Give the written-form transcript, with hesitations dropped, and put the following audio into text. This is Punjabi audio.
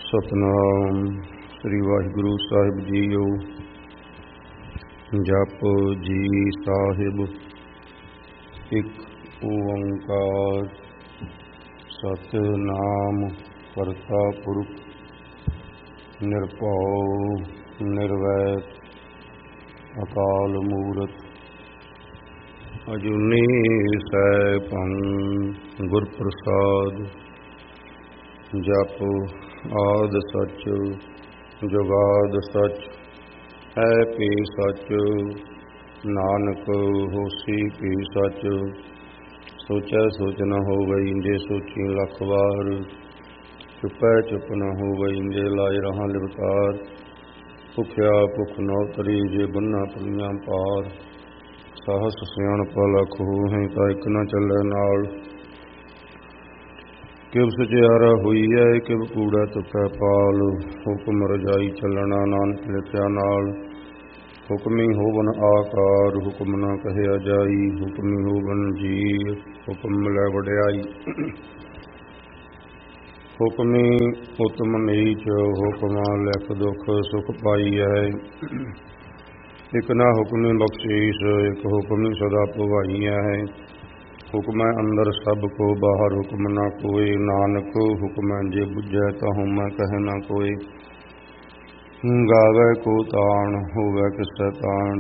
ਸਤਨਾਮ ਸ੍ਰੀ ਵਾਹਿਗੁਰੂ ਸਾਹਿਬ ਜੀਓ। ਜਪ ਜੀ ਸਾਹਿਬ। ਇੱਕ ਓੰਕਾਰ ਸਤਿਨਾਮ ਕਰਤਾ ਪੁਰਖ ਨਿਰਭਉ ਨਿਰਵੈਰ ਅਕਾਲ ਮੂਰਤ ਅਜੂਨੀ ਸੈਭੰ ਗੁਰ ਪ੍ਰਸਾਦ। ਜਪ ਆਦ ਸਚ ਜੁਗਾਦ ਸਚ ਹੈ ਭੀ ਸਚ ਨਾਨਕ ਹੋਸੀ ਭੀ ਸਚ। ਸੋਚੈ ਸੋਚ ਨ ਹੋਵਈ ਜੇ ਸੋਚੀ ਲੱਖ ਵਾਰ। ਚੁਪੈ ਚੁਪ ਨ ਹੋਵਈ ਜੇ ਲਾਇ ਰਹਾ ਲਿਵਤਾਰ। ਭੁਖਿਆ ਭੁਖ ਨ ਉਤਰੀ ਜੇ ਬੰਨਾ ਪਈਆਂ ਪਾਰ। ਸਾਹਸ ਸਿਆਣਪ ਲੱਖ ਹੋਹੈ ਤਾਂ ਇੱਕ ਨ ਚੱਲੈ ਨਾਲ। ਕਿਵ ਸਚਿਆਰਾ ਹੋਈਐ ਕਿਵ ਕੂੜਾ ਤੁਕੈ ਪਾਲ। ਹੁਕਮ ਰਜਾਈ ਚੱਲਣਾ ਨਾਨਕ ਲਿਖਿਆ ਨਾਲ। ਹੁਕਮੀ ਹੋਵਨ ਆਕਾਰ ਹੁਕਮ ਨਾ ਕਹਿਆ ਜਾਈ। ਹੁਕਮੀ ਹੋਵਨ ਜੀ ਹੁਕਮ ਮਿਲੈ ਵਡਿਆਈ। ਹੁਕਮੀ ਉਤਮ ਨੀਚ ਹੁਕਮਾ ਲਿਖ ਦੁਖ ਸੁਖ ਪਾਈਐ। ਇਕ ਨਾ ਹੁਕਮੀ ਬਖਸ਼ੀਸ਼ ਇਕ ਹੁਕਮੀ ਸਦਾ ਭਵਾਈਐ। ਹੁਕਮੈ ਅੰਦਰ ਸਭ ਕੋ ਬਾਹਰ ਹੁਕਮ ਨਾ ਕੋਇ। ਨਾਨਕ ਹੁਕਮੈ ਜੇ ਬੁਝੈ ਤਹੁ ਮੈਂ ਕਹਿ ਨਾ ਕੋਇ। ਗਾਵੈ ਕੋ ਤਾਣ ਹੋਵੈ ਕਿਸੈ ਤਾਣ